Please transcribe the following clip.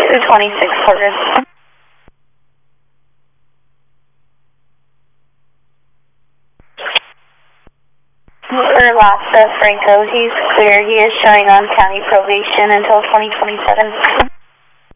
22600. Urlasa Franco, he's clear. He is showing on county probation until 2027.